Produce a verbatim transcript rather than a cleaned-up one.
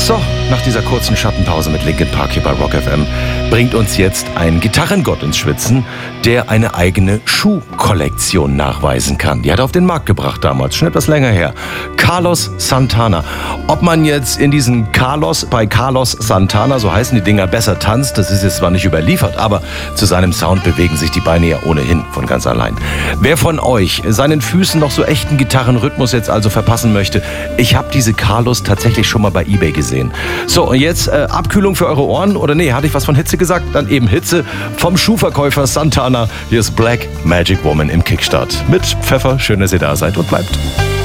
So, nach dieser kurzen Schattenpause mit Linkin Park hier bei Rock F M bringt uns jetzt ein Gitarrengott ins Schwitzen, der eine eigene Schuhkollektion nachweisen kann. Die hat er auf den Markt gebracht damals, schon etwas länger her. Carlos Santana. Ob man jetzt in diesen Carlos, bei Carlos Santana, so heißen die Dinger, besser tanzt, das ist jetzt zwar nicht überliefert, aber zu seinem Sound bewegen sich die Beine ja ohnehin von ganz allein. Wer von euch seinen Füßen noch so echten Gitarrenrhythmus jetzt also verpassen möchte, ich habe diese Carlos tatsächlich schon mal bei eBay gesehen. So, und jetzt äh, Abkühlung für eure Ohren, oder nee, hatte ich was von Hitze gesagt? Dann eben Hitze vom Schuhverkäufer Santana. Hier ist Black Magic Woman im Kickstart. Mit Pfeffer, schön, dass ihr da seid und bleibt.